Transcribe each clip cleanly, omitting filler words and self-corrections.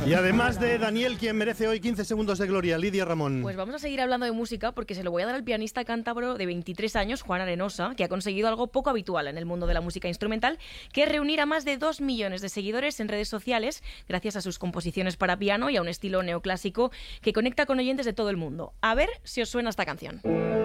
Y además de Daniel, quien merece hoy 15 segundos de gloria, Lidia Ramón. Pues vamos a seguir hablando de música porque se lo voy a dar al pianista cántabro de 23 años, Juan Arenosa, que ha conseguido algo poco habitual en el mundo de la música instrumental, que es reunir a más de 2 millones de seguidores en redes sociales gracias a sus composiciones para piano y a un estilo neoclásico que conecta con oyentes de todo el mundo. A ver si os suena esta canción.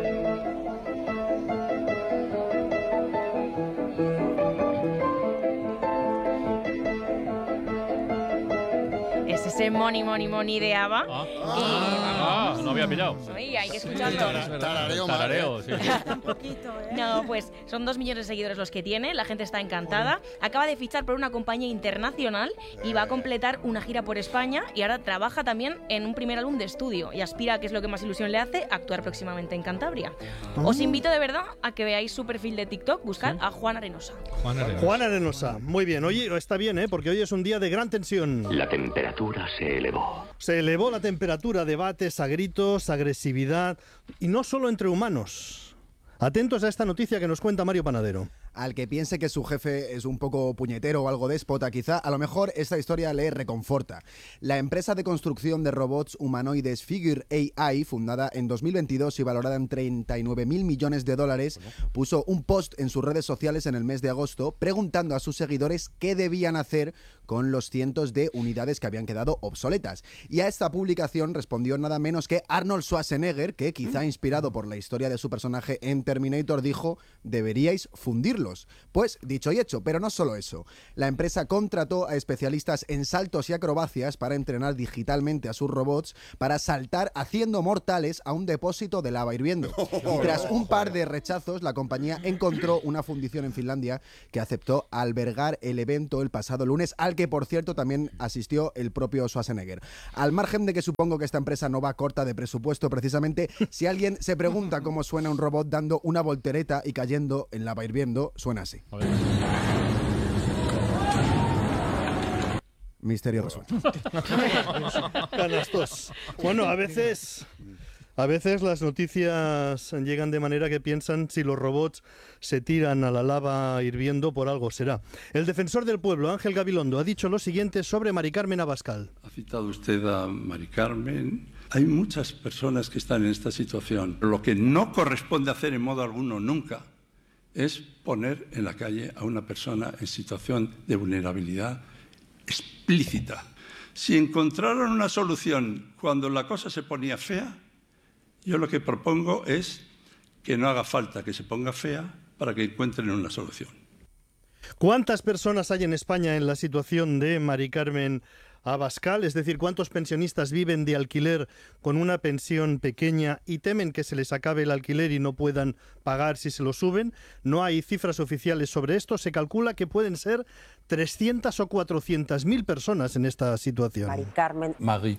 Es ese Money, Money, Money de ABBA. No había pillado. Ay, hay que escucharlo. Tarareo, sí. Un poquito, ¿eh? No, pues son 2 millones de seguidores los que tiene, la gente está encantada. Acaba de fichar por una compañía internacional y va a completar una gira por España y ahora trabaja también en un primer álbum de estudio y aspira, que es lo que más ilusión le hace, a actuar próximamente en Cantabria. Os invito de verdad a que veáis su perfil de TikTok, buscad a Juan Arenosa. Juan Arenosa, muy bien. Oye, está bien, porque hoy es un día de gran tensión. La temperatura se elevó. Se elevó la temperatura, debates, a gritos, agresividad, y no solo entre humanos. Atentos a esta noticia que nos cuenta Mario Panadero. Al que piense que su jefe es un poco puñetero o algo déspota, quizá, a lo mejor esta historia le reconforta. La empresa de construcción de robots humanoides Figure AI, fundada en 2022 y valorada en 39.000 millones de dólares, puso un post en sus redes sociales en el mes de agosto preguntando a sus seguidores qué debían hacer con los cientos de unidades que habían quedado obsoletas. Y a esta publicación respondió nada menos que Arnold Schwarzenegger, que, quizá inspirado por la historia de su personaje en Terminator, dijo: deberíais fundirlos. Pues dicho y hecho, pero no solo eso. La empresa contrató a especialistas en saltos y acrobacias para entrenar digitalmente a sus robots para saltar haciendo mortales a un depósito de lava hirviendo. Tras un par de rechazos, la compañía encontró una fundición en Finlandia que aceptó albergar el evento el pasado lunes, al que, por cierto, también asistió el propio Schwarzenegger. Al margen de que supongo que esta empresa no va corta de presupuesto, precisamente, si alguien se pregunta cómo suena un robot dando una voltereta y cayendo en lava hirviendo, suena así. Misterio resuelto. Canastos. Bueno, a veces las noticias llegan de manera que piensan si los robots se tiran a la lava hirviendo por algo será. El defensor del pueblo, Ángel Gabilondo, ha dicho lo siguiente sobre Mari Carmen Abascal. Ha citado usted a Mari Carmen. Hay muchas personas que están en esta situación. Lo que no corresponde hacer en modo alguno nunca es poner en la calle a una persona en situación de vulnerabilidad explícita. Si encontraron una solución cuando la cosa se ponía fea, yo lo que propongo es que no haga falta que se ponga fea para que encuentren una solución. ¿Cuántas personas hay en España en la situación de Mari Carmen Abascal? Es decir, ¿cuántos pensionistas viven de alquiler con una pensión pequeña y temen que se les acabe el alquiler y no puedan pagar si se lo suben? No hay cifras oficiales sobre esto. Se calcula que pueden ser 300 o 400.000 personas en esta situación. Mari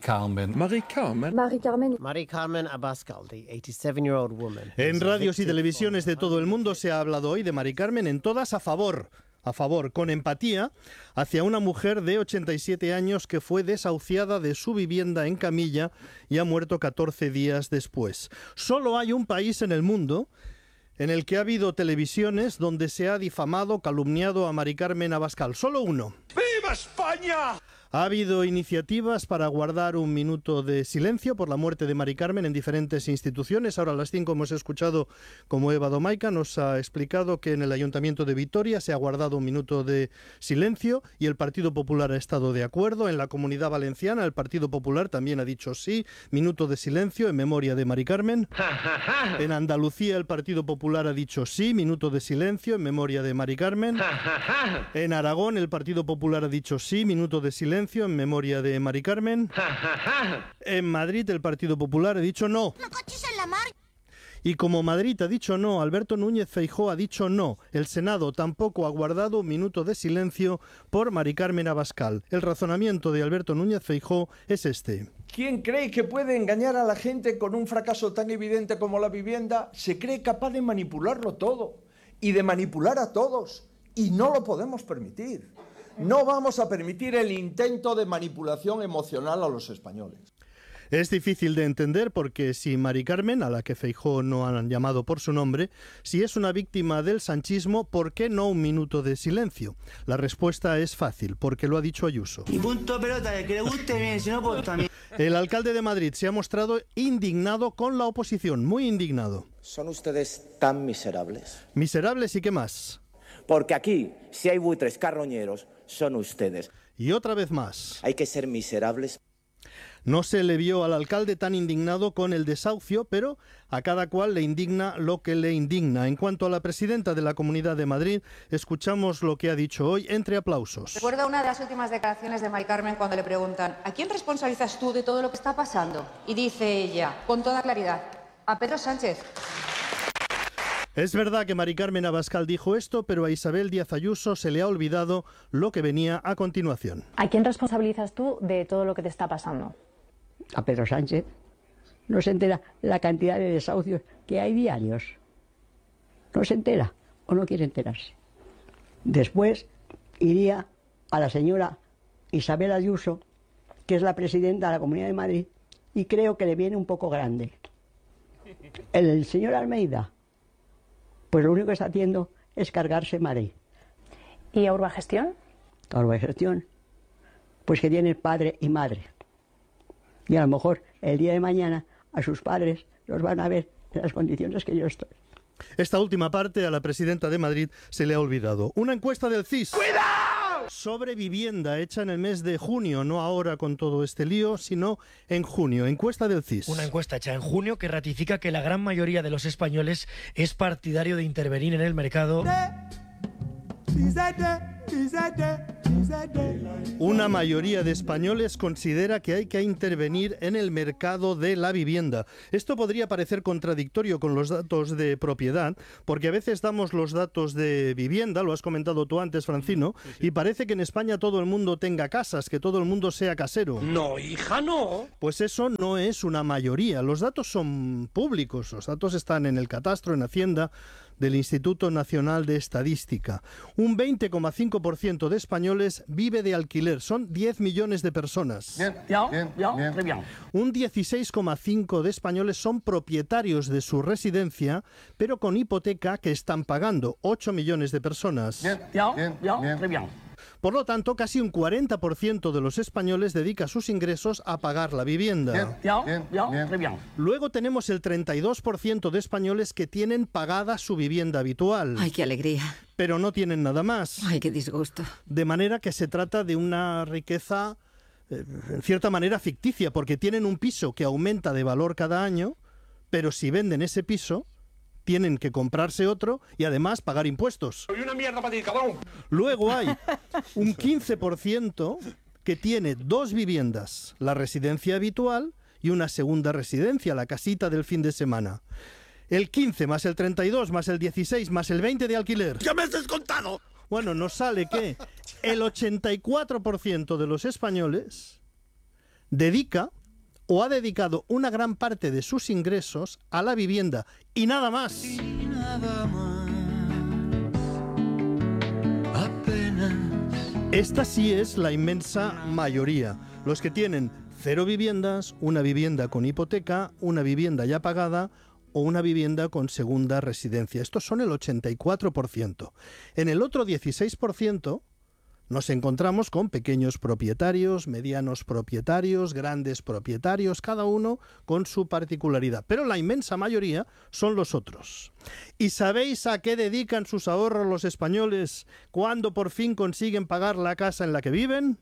Carmen Abascal, the 87-year-old woman. En radios y televisiones de todo el mundo se ha hablado hoy de Mari Carmen, en todas a favor, con empatía, hacia una mujer de 87 años que fue desahuciada de su vivienda en camilla y ha muerto 14 días después. Solo hay un país en el mundo en el que ha habido televisiones donde se ha difamado, calumniado a Mari Carmen Abascal. Solo uno. ¡Viva España! Ha habido iniciativas para guardar un minuto de silencio por la muerte de Mari Carmen en diferentes instituciones. Ahora a las 5 hemos escuchado como Eva Domaica nos ha explicado que en el Ayuntamiento de Vitoria se ha guardado un minuto de silencio y el Partido Popular ha estado de acuerdo. En la Comunidad Valenciana el Partido Popular también ha dicho sí, minuto de silencio en memoria de Mari Carmen. En Andalucía el Partido Popular ha dicho sí, minuto de silencio en memoria de Mari Carmen. En Aragón el Partido Popular ha dicho sí, minuto de silencio en memoria de Mari Carmen. En Madrid el Partido Popular ha dicho no. Y como Madrid ha dicho no, Alberto Núñez Feijóo ha dicho no. El Senado tampoco ha guardado un minuto de silencio por Mari Carmen Abascal. El razonamiento de Alberto Núñez Feijóo es este. ¿Quién cree que puede engañar a la gente con un fracaso tan evidente como la vivienda? Se cree capaz de manipularlo todo y de manipular a todos. Y no lo podemos permitir. No vamos a permitir el intento de manipulación emocional a los españoles. Es difícil de entender porque si Mari Carmen, a la que Feijóo no han llamado por su nombre, si es una víctima del sanchismo, ¿por qué no un minuto de silencio? La respuesta es fácil, porque lo ha dicho Ayuso. Y punto pelota, el que le guste bien, si no, pues también. El alcalde de Madrid se ha mostrado indignado con la oposición, muy indignado. ¿Son ustedes tan miserables? ¿Miserables y qué más? Porque aquí, si hay buitres carroñeros, son ustedes. Y otra vez más. Hay que ser miserables. No se le vio al alcalde tan indignado con el desahucio, pero a cada cual le indigna lo que le indigna. En cuanto a la presidenta de la Comunidad de Madrid, escuchamos lo que ha dicho hoy entre aplausos. Recuerda una de las últimas declaraciones de Mari Carmen cuando le preguntan ¿a quién responsabilizas tú de todo lo que está pasando? Y dice ella, con toda claridad, a Pedro Sánchez. Es verdad que Mari Carmen Abascal dijo esto, pero a Isabel Díaz Ayuso se le ha olvidado lo que venía a continuación. ¿A quién responsabilizas tú de todo lo que te está pasando? A Pedro Sánchez. No se entera la cantidad de desahucios que hay diarios. No se entera o no quiere enterarse. Después iría a la señora Isabel Ayuso, que es la presidenta de la Comunidad de Madrid, y creo que le viene un poco grande. El señor Almeida, pues lo único que está haciendo es cargarse Madrid. ¿Y a Urbagestión? A Urbagestión, pues que tiene padre y madre. Y a lo mejor el día de mañana a sus padres los van a ver en las condiciones que yo estoy. Esta última parte a la presidenta de Madrid se le ha olvidado. Una encuesta del CIS. ¡Cuidado! Sobre vivienda hecha en el mes de junio, no ahora con todo este lío, sino en junio. Encuesta del CIS. Una encuesta hecha en junio que ratifica que la gran mayoría de los españoles es partidario de intervenir en el mercado. Una mayoría de españoles considera que hay que intervenir en el mercado de la vivienda. Esto podría parecer contradictorio con los datos de propiedad, porque a veces damos los datos de vivienda, lo has comentado tú antes, Francino, y parece que en España todo el mundo tenga casas, que todo el mundo sea casero. No, hija, no. Pues eso no es una mayoría. Los datos son públicos, los datos están en el catastro, en Hacienda, del Instituto Nacional de Estadística. Un 20,5% de españoles vive de alquiler. Son 10 millones de personas. Bien. Un 16,5% de españoles son propietarios de su residencia, pero con hipoteca que están pagando. 8 millones de personas. Por lo tanto, casi un 40% de los españoles dedica sus ingresos a pagar la vivienda. Luego tenemos el 32% de españoles que tienen pagada su vivienda habitual. ¡Ay, qué alegría! Pero no tienen nada más. ¡Ay, qué disgusto! De manera que se trata de una riqueza, en cierta manera, ficticia, porque tienen un piso que aumenta de valor cada año, pero si venden ese piso, tienen que comprarse otro y además pagar impuestos. ¡Soy una mierda para ti, cabrón! Luego hay un 15% que tiene dos viviendas, la residencia habitual y una segunda residencia, la casita del fin de semana. El 15 más el 32 más el 16 más el 20 de alquiler. ¡Ya me has descontado! Bueno, nos sale que el 84% de los españoles dedica o ha dedicado una gran parte de sus ingresos a la vivienda y nada más. Esta sí es la inmensa mayoría. Los que tienen 0 viviendas, una vivienda con hipoteca, una vivienda ya pagada o una vivienda con segunda residencia. Estos son el 84%. En el otro 16%... nos encontramos con pequeños propietarios, medianos propietarios, grandes propietarios, cada uno con su particularidad. Pero la inmensa mayoría son los otros. ¿Y sabéis a qué dedican sus ahorros los españoles cuando por fin consiguen pagar la casa en la que viven?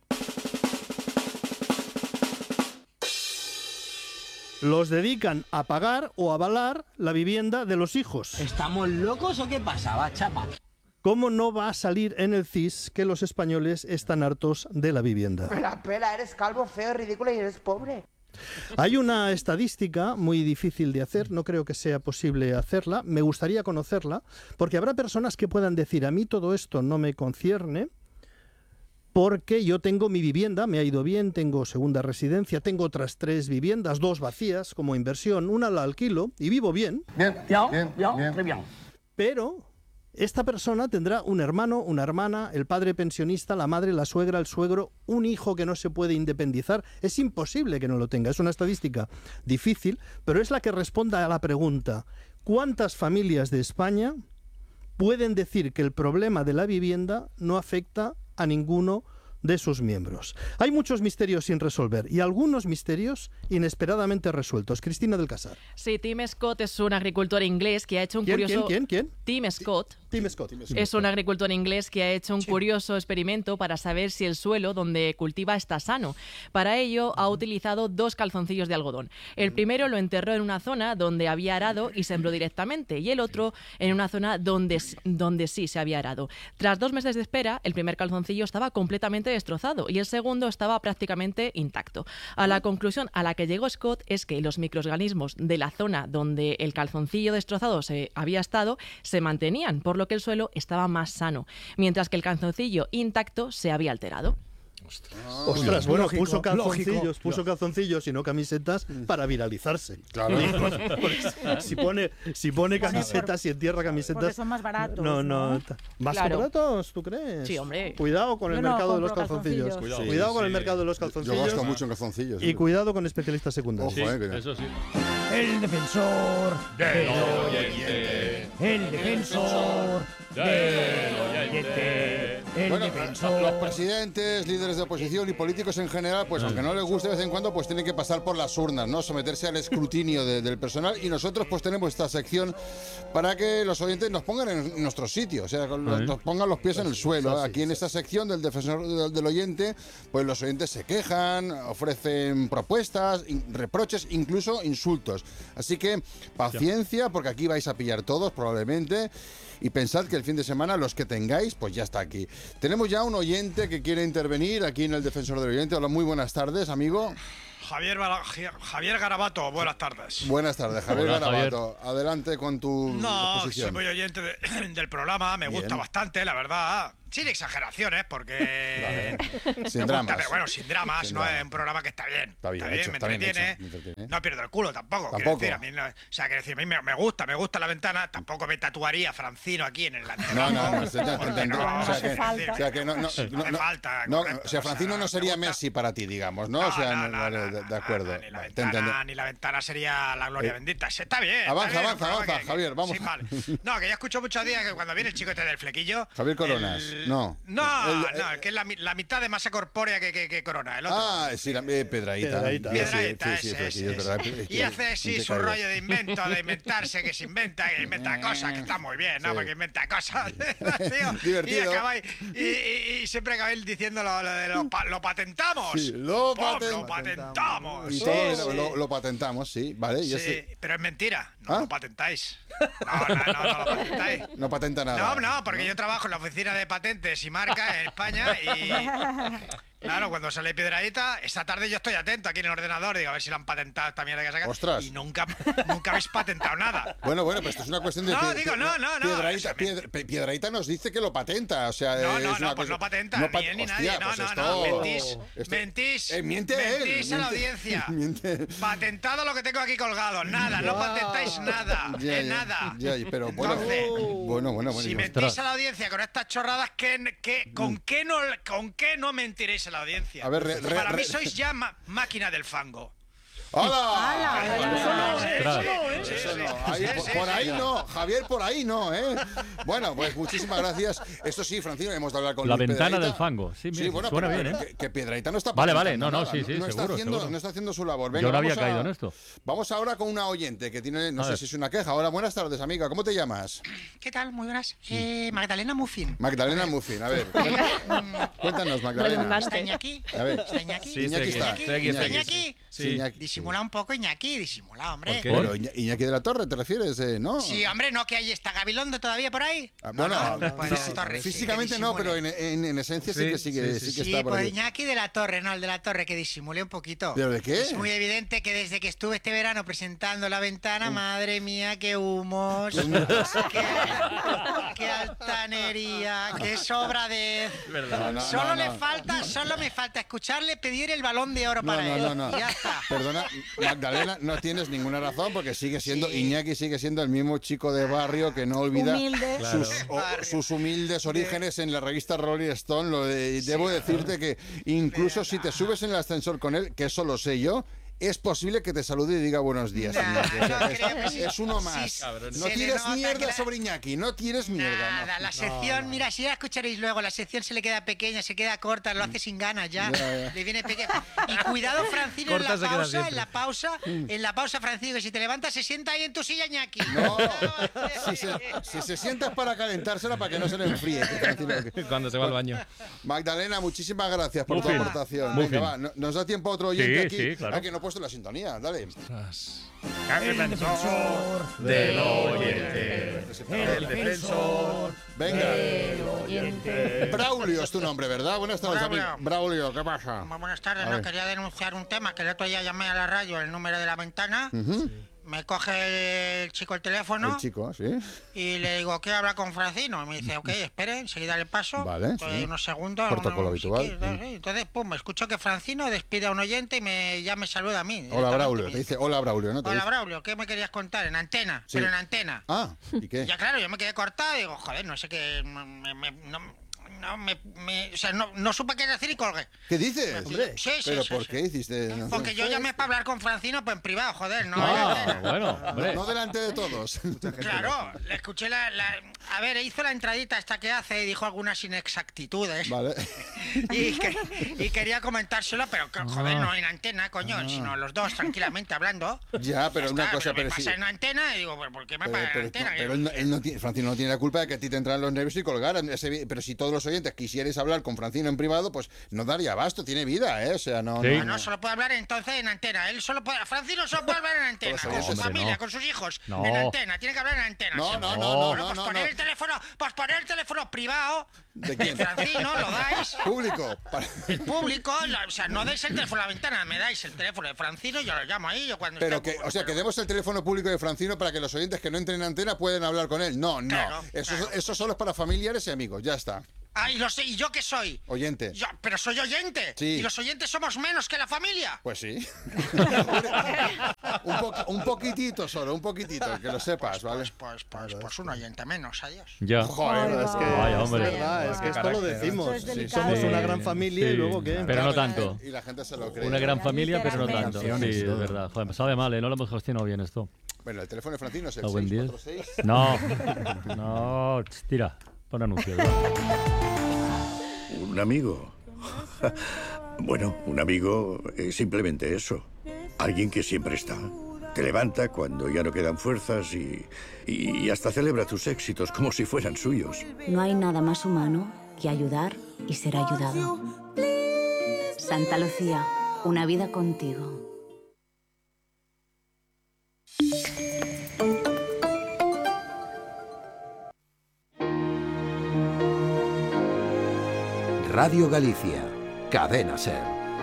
Los dedican a pagar o avalar la vivienda de los hijos. ¿Estamos locos o qué pasa, chapa? ¿Cómo no va a salir en el CIS que los españoles están hartos de la vivienda? Pela, eres calvo, feo, ridículo y eres pobre. Hay una estadística muy difícil de hacer, no creo que sea posible hacerla, me gustaría conocerla, porque habrá personas que puedan decir, a mí todo esto no me concierne, porque yo tengo mi vivienda, me ha ido bien, tengo segunda residencia, tengo otras 3 viviendas, 2 vacías como inversión, una la alquilo y vivo bien. Bien. Pero esta persona tendrá un hermano, una hermana, el padre pensionista, la madre, la suegra, el suegro, un hijo que no se puede independizar. Es imposible que no lo tenga. Es una estadística difícil, pero es la que responda a la pregunta: ¿cuántas familias de España pueden decir que el problema de la vivienda no afecta a ninguno de sus miembros? Hay muchos misterios sin resolver y algunos misterios inesperadamente resueltos. Cristina del Casar. Sí, Tim Scott es un agricultor inglés que ha hecho un curioso... ¿Quién? Tim Scott. Tim Scott. Es un agricultor inglés que ha hecho un curioso experimento para saber si el suelo donde cultiva está sano. Para ello ha utilizado 2 calzoncillos de algodón. El primero lo enterró en una zona donde había arado y sembró directamente, y el otro en una zona donde sí se había arado. Tras 2 meses de espera, el primer calzoncillo estaba completamente destrozado y el segundo estaba prácticamente intacto. A la conclusión a la que llegó Scott es que los microorganismos de la zona donde el calzoncillo destrozado se había estado se mantenían, por lo que el suelo estaba más sano, mientras que el calzoncillo intacto se había alterado. Ostras, bueno, puso calzoncillos y no camisetas para viralizarse. Claro. Si pone camisetas y entierra camisetas... Porque son más baratos. No. ¿Más baratos, tú crees? Sí, hombre. Cuidado con el mercado de los calzoncillos. Cuidado con el mercado de los calzoncillos. Yo gasto mucho en calzoncillos. Y cuidado con especialistas secundarios. Ojo, Eso sí. El defensor del oyente. El defensor del oyente. Bueno, los presidentes, líderes de oposición y políticos en general, pues aunque no les guste de vez en cuando, pues tienen que pasar por las urnas, ¿no? Someterse al escrutinio del personal, y nosotros pues tenemos esta sección para que los oyentes nos pongan en nuestro sitio, o sea, nos pongan los pies en el suelo. Aquí en esta sección del defensor del oyente, pues los oyentes se quejan, ofrecen propuestas, reproches, incluso insultos. Así que paciencia, porque aquí vais a pillar todos probablemente. Y pensad que el fin de semana, los que tengáis, pues ya está aquí. Tenemos ya un oyente que quiere intervenir aquí en el Defensor del Oyente. Hola, muy buenas tardes, amigo. Javier Garabato, buenas tardes. Buenas tardes, Javier Garabato. Javier. Adelante con tu exposición. Soy muy oyente del programa, me gusta bastante, la verdad. Sin exageraciones, porque... Sin dramas. Pero bueno, sin dramas, no es un programa que está bien. Está bien, me entretiene. No pierdo el culo tampoco. Quiero decir, a mí me gusta la ventana. Tampoco me tatuaría Francino aquí en el No, falta. O sea, Francino no sería Messi para ti, digamos, ¿no? O sea, de acuerdo. Ni la ventana sería la gloria bendita. Está bien. Avanza, Javier, vamos. Sí, vale. No, que ya escucho muchos días que cuando viene el chico este del flequillo... Javier Coronas. No, que es la mitad de masa corpórea que Corona, el otro. Sí, Piedrahíta. Y hace su rollo de inventarse, que se inventa cosas, que está muy bien, ¿no? Porque inventa cosas, tío. Divertido. Y siempre acabáis diciendo lo patentamos. Sí, lo patentamos. Lo patentamos, sí, vale. Sí, pero es mentira, no lo patentáis. No lo patentáis. No patenta nada. No, porque yo trabajo en la oficina de patentes y marcas en España y... Claro, cuando sale Piedradita, esta tarde yo estoy atento aquí en el ordenador, digo, a ver si lo han patentado esta mierda que sacan. ¡Ostras! Y nunca habéis patentado nada. Bueno, pero esto es una cuestión de... No. Piedrahíta nos dice que lo patenta, o sea... Pues no patenta, ni él ni nadie. Mentís. Mentís a la audiencia. Patentado lo que tengo aquí colgado. Nada, no patentáis nada. Nada. Pero bueno. Si mentís a la audiencia con estas chorradas, ¿con qué no mentiréis a la audiencia? A ver, para mí sois ya máquina del fango. ¡Hala! Eso no. Por ahí no, Javier, por ahí no, ¿eh? Bueno, pues muchísimas gracias. Esto sí, Francino, hemos de hablar con la Luis ventana Piedrahíta. del fango. Sí, bueno, suena bien, ¿eh? Que Piedrahíta no está Vale, no, sí, seguro. No está haciendo su labor. Venga, yo no había caído en esto. Vamos ahora con una oyente que tiene, no sé si es una queja. Hola, buenas tardes, amiga. ¿Cómo te llamas? ¿Qué tal? Muy buenas. Magdalena Muffin. Magdalena Muffin, a ver. Cuéntanos, Magdalena. ¿Está Iñaki? A ver. ¿Está Iñaki? Sí, Iñaki está. ¿Iñaki? Sí. Disimula un poco, Iñaki, disimula, hombre. Pero Iñaki de la Torre, ¿te refieres? ¿No? Sí, hombre, ¿no? Que ahí está Gabilondo todavía por ahí. Físicamente no, pero en esencia sí que está por ahí. Pues Iñaki de la Torre, no, el de la Torre, que disimule un poquito. ¿Pero de qué? Es muy evidente que desde que estuve este verano presentando La Ventana, madre mía, qué humos, qué altanería, qué sobradez. Solo me falta escucharle pedir el Balón de Oro para él. No. Ya está. pasa? Perdona, Magdalena, no tienes ninguna razón porque sigue siendo Iñaki, sigue siendo el mismo chico de barrio que no olvida sus humildes orígenes en la revista Rolling Stone. Debo decirte que incluso si te subes en el ascensor con él, que eso lo sé yo, es posible que te salude y diga buenos días, Iñaki. Es uno más. No tires mierda sobre Iñaki, no tires mierda. Nada, la sección, mira, si ya escucharéis luego, la sección se le queda pequeña, se queda corta, lo hace sin ganas ya. Le viene pequeña. Y cuidado, Francino, en la pausa, Francino, que si te levantas se sienta ahí en tu silla, Iñaki. No, si se sienta es para calentársela, para que no se le enfríe. Cuando se va al baño. Magdalena, muchísimas gracias por tu aportación. Venga, va, ¿nos da tiempo a otro oyente aquí? Sí, claro. Que no he puesto la sintonía, dale. El defensor del oyente. El defensor Venga. del oyente. Braulio es tu nombre, ¿verdad? Buenas tardes, amigo. Braulio, ¿qué pasa? Buenas tardes, no, quería denunciar un tema, que el otro día llamé a la radio, el número de la ventana. Me coge el chico el teléfono. El chico, sí. Y le digo, ¿quiero hablar con Francino? Y me dice, ok, espere, enseguida le paso. Vale, unos segundos. Protocolo habitual. Entonces, me escucho que Francino despide a un oyente y ya me saluda a mí. Hola, Braulio. Te dice, hola, Braulio, ¿no? Hola, Braulio, ¿qué me querías contar? En antena, Sí. pero en antena. Ah, ¿y qué? Ya claro, yo me quedé cortado y digo, joder, no sé qué... No supe qué decir y colgué. ¿Qué dices? Sí, ¿Pero por qué hiciste? No porque sé. yo llamé para hablar con Francino, pues en privado, joder, no. Bueno, hombre. No delante de todos. Claro, le escuché a ver, hizo la entradita esta que hace y dijo algunas inexactitudes. Vale. Y quería comentárselo, pero joder, no en antena, coño, sino los dos tranquilamente hablando. Ya, pero una cosa, me pero pasa en antena y digo, ¿por qué me pasa en antena? Pero él no tiene, Francino no tiene la culpa de que a ti te entraran los nervios y colgaran. Pero si todos los oyentes quisierais hablar con Francino en privado, pues no daría abasto, tiene vida, ¿eh? O sea, no... Sí. No, solo puede hablar entonces en antena. Francino solo puede hablar en antena, con su familia, con sus hijos, en antena. Tiene que hablar en antena. Poner el teléfono privado ¿De quién? Francino, lo dais. Público. El público, o sea, no dais el teléfono a la ventana, me dais el teléfono de Francino, yo lo llamo ahí, yo cuando Pero que demos el teléfono público de Francino para que los oyentes que no entren en antena puedan hablar con él. No. Eso solo es para familiares y amigos, ya está. Ah, ¿y yo qué soy? Oyente. Pero soy oyente. Sí. ¿Y los oyentes somos menos que la familia? Pues sí. un poquitito solo, un poquitito, que lo sepas, ¿vale? Pues un oyente menos, adiós. Ya. Joder, es que Vaya, hombre. es verdad, es que esto lo decimos. Esto es Somos Sí, una gran familia y luego ¿qué? Pero no tanto. Y la gente se lo cree. Una gran familia, pero no tanto. Sí, Canciones y es todo. verdad. Joder, me sabe mal, ¿eh? No lo hemos gestionado bien esto. Bueno, el teléfono de Francino es el ¿A buen día? 646. No, tira, pon anuncios. va. ¿Un amigo? Bueno, un amigo es simplemente eso. Alguien que siempre está. Te levanta cuando ya no quedan fuerzas y hasta celebra tus éxitos como si fueran suyos. No hay nada más humano que ayudar y ser ayudado. Santa Lucía, una vida contigo. Radio Galicia, Cadena SER.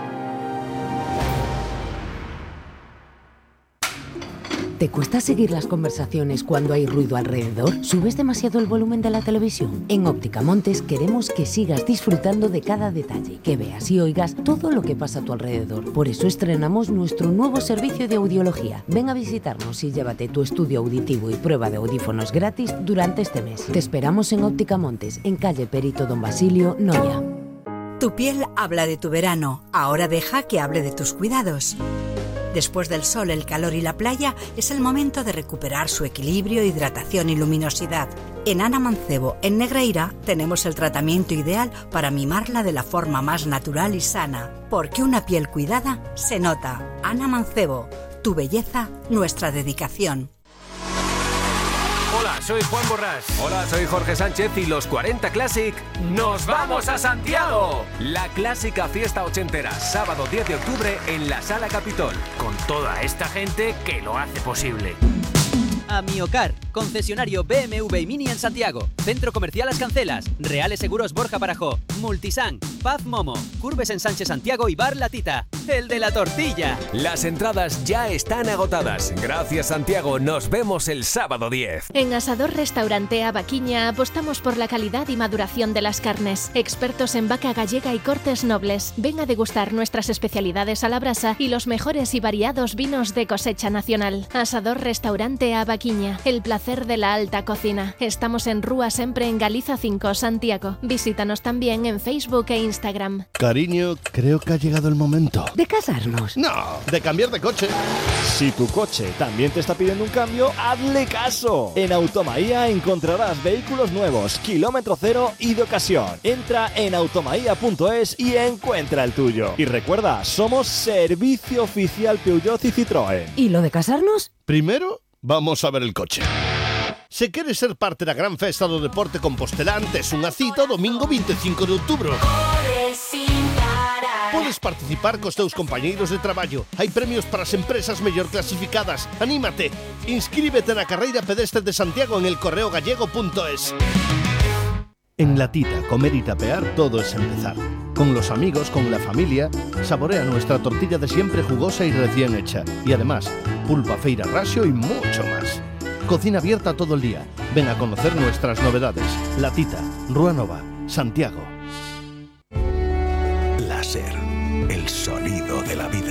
¿Te cuesta seguir las conversaciones cuando hay ruido alrededor? ¿Subes demasiado el volumen de la televisión? En Óptica Montes queremos que sigas disfrutando de cada detalle, que veas y oigas todo lo que pasa a tu alrededor. Por eso estrenamos nuestro nuevo servicio de audiología. Ven a visitarnos y llévate tu estudio auditivo y prueba de audífonos gratis durante este mes. Te esperamos en Óptica Montes, en calle Perito Don Basilio, Noia. Tu piel habla de tu verano, ahora deja que hable de tus cuidados. Después del sol, el calor y la playa, es el momento de recuperar su equilibrio, hidratación y luminosidad. En Ana Mancebo, en Negreira, tenemos el tratamiento ideal para mimarla de la forma más natural y sana. Porque una piel cuidada se nota. Ana Mancebo, tu belleza, nuestra dedicación. Hola, soy Juan Borrás. Hola, soy Jorge Sánchez y los 40 Classic ¡nos vamos a Santiago! La clásica fiesta ochentera, sábado 10 de octubre en la Sala Capitol, con toda esta gente que lo hace posible. Amiocar, concesionario BMW y Mini en Santiago, Centro Comercial Las Cancelas, Reales Seguros Borja Barajó, Multisan, Paz Momo, Curves en Sánchez Santiago y Bar La Tita. el de la tortilla. Las entradas ya están agotadas. Gracias, Santiago. Nos vemos el sábado 10. En Asador Restaurante Abaquiña apostamos por la calidad y maduración de las carnes. Expertos en vaca gallega y cortes nobles. Ven a degustar nuestras especialidades a la brasa y los mejores y variados vinos de cosecha nacional. Asador Restaurante Abaquiña. El placer de la alta cocina. Estamos en Rúa Sempre en Galiza 5, Santiago. Visítanos también en Facebook e Instagram. Cariño, creo que ha llegado el momento. ¿De casarnos? No, de cambiar de coche. Si tu coche también te está pidiendo un cambio, hazle caso. En Automaía encontrarás vehículos nuevos, kilómetro cero y de ocasión. Entra en automaía.es y encuentra el tuyo. Y recuerda, somos servicio oficial Peugeot y Citroën. ¿Y lo de casarnos? Primero, vamos a ver el coche. Se queres ser parte da gran festa do deporte compostelán, tes unha cita o domingo 25 de outubro. Podes participar cos teus compañeiros de traballo. Hai premios para as empresas mellor clasificadas. Anímate. Inscríbete na carreira pedestre de Santiago en elcorreogallego.es. En La Tita, comer y tapear, todo es empezar. Con los amigos, con la familia, saborea nuestra tortilla de siempre jugosa y recién hecha. Y además, pulpa feira rasio y mucho más. Cocina abierta todo el día. Ven a conocer nuestras novedades. La Tita, Rúa Nova, Santiago. Láser, el sonido de la vida.